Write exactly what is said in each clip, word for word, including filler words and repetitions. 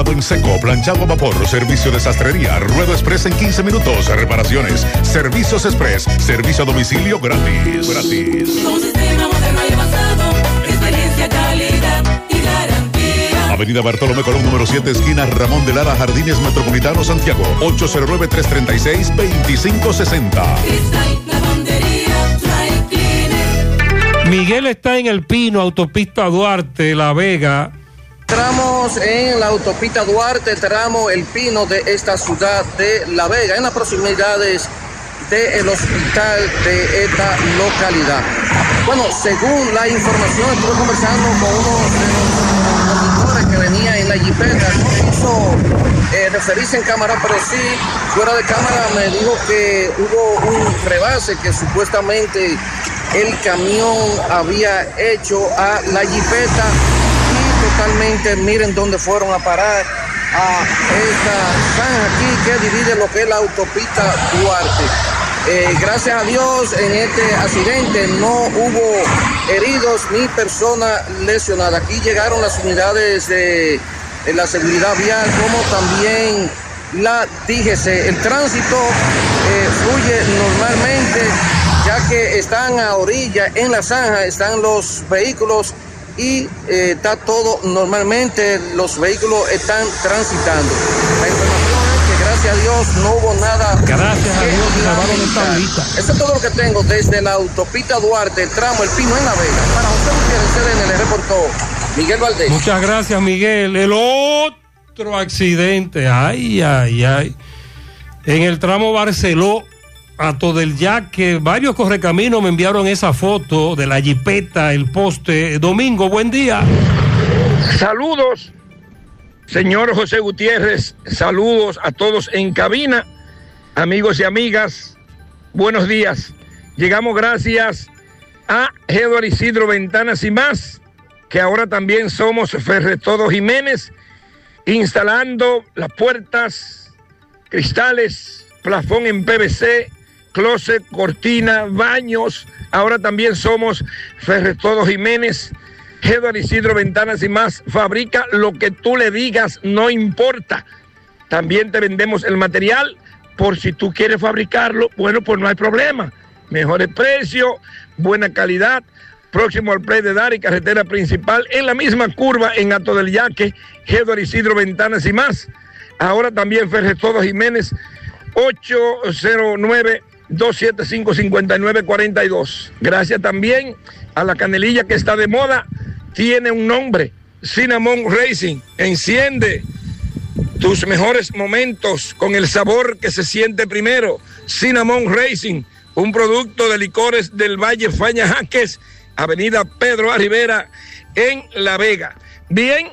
En seco, planchado a vapor, servicio de sastrería, ruedo express en quince minutos, reparaciones, servicios express, servicio a domicilio gratis. Gratis. Un sistema moderno y avanzado, experiencia, calidad y garantía. Avenida Bartolomé Colón, número siete, esquina Ramón de Lara, Jardines Metropolitano, Santiago. ocho cero nueve, tres tres seis, dos cinco seis cero. Cristal, lavandería, dry cleaner. Miguel está en El Pino, autopista Duarte, La Vega. Entramos en la autopista Duarte, tramo El Pino de esta ciudad de La Vega, en las proximidades del hospital de esta localidad. Bueno, según la información, estuve conversando con uno de los conductores que venía en la jipeta, no quiso eh, referirse en cámara, pero sí, fuera de cámara me dijo que hubo un rebase que supuestamente el camión había hecho a la jipeta. Totalmente, miren dónde fueron a parar, a esta zanja aquí que divide lo que es la autopista Duarte. Eh, gracias a Dios en este accidente no hubo heridos ni personas lesionadas. Aquí llegaron las unidades de, de la seguridad vial como también la D G C. El tránsito eh, fluye normalmente ya que están a orilla en la zanja, están los vehículos y eh, está todo normalmente, los vehículos están transitando. La información es que gracias a Dios no hubo nada. Gracias a Dios salvaron esta vida. Eso es todo lo que tengo desde la autopista Duarte, el tramo El Pino en La Vega. Para José Gutiérrez, C D N, le reportó Miguel Valdés. Muchas gracias, Miguel. El otro accidente, ay, ay, ay, en el tramo Barceló, Ato del Yaque, varios correcaminos me enviaron esa foto de la jipeta, el poste. Domingo, buen día. Saludos, señor José Gutiérrez, saludos a todos en cabina, amigos y amigas, buenos días. Llegamos gracias a Eduardo Isidro Ventanas y Más, que ahora también somos Ferretodo Jiménez, instalando las puertas, cristales, plafón en P V C, closet, cortina, baños. Ahora también somos Ferretodo Jiménez, Eduardo Isidro Ventanas y Más. Fabrica lo que tú le digas, no importa. También te vendemos el material por si tú quieres fabricarlo. Bueno, pues no hay problema. Mejores precios, buena calidad. Próximo al Play de Dar y carretera principal, en la misma curva en Ato del Yaque, Eduardo Isidro Ventanas y Más. Ahora también Ferretodo Jiménez, ocho cero nueve, dos siete cinco, cinco nueve cuatro dos. Gracias también a la canelilla que está de moda, tiene un nombre, Cinnamon Racing. Enciende tus mejores momentos con el sabor que se siente primero. Cinnamon Racing, un producto de licores del Valle Faña Jaques, avenida Pedro A. Rivera en La Vega. Bien,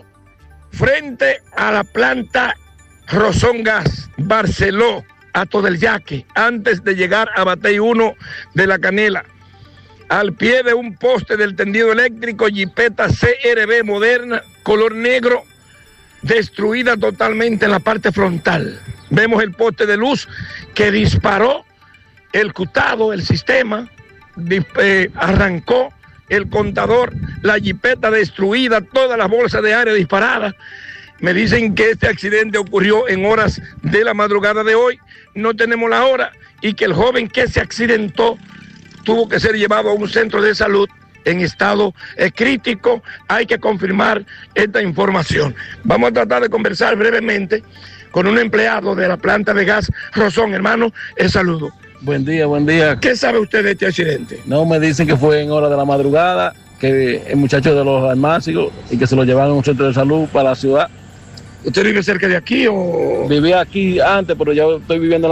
frente a la planta Rosón Gas, Barceló, Ato del Yaque, antes de llegar a Batey uno de La Canela, al pie de un poste del tendido eléctrico, jipeta C R B moderna, color negro, destruida totalmente en la parte frontal. Vemos el poste de luz que disparó el cutado, el sistema, eh, arrancó el contador, la jipeta destruida, todas las bolsas de aire disparadas. Me dicen que este accidente ocurrió en horas de la madrugada de hoy, no tenemos la hora, y que el joven que se accidentó tuvo que ser llevado a un centro de salud en estado eh, crítico. Hay que confirmar esta información. Vamos a tratar de conversar brevemente con un empleado de la planta de gas Rosón. Hermano, el saludo. Buen día, buen día. ¿Qué sabe usted de este accidente? No, me dicen que fue en hora de la madrugada, que el muchacho de los almácigos y que se lo llevaron a un centro de salud para la ciudad. ¿Usted vive cerca de aquí o...? Vivía aquí antes, pero ya estoy viviendo en la